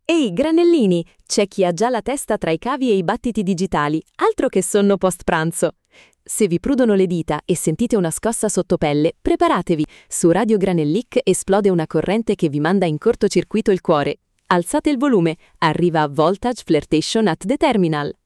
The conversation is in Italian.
Ehi, granellini! C'è chi ha già la testa tra i cavi e i battiti digitali, altro che sonno post pranzo. Se vi prudono le dita e sentite una scossa sotto pelle, preparatevi. Su Radio Granellic esplode una corrente che vi manda in cortocircuito il cuore. Alzate il volume, arriva Voltage Flirtation at the Terminal.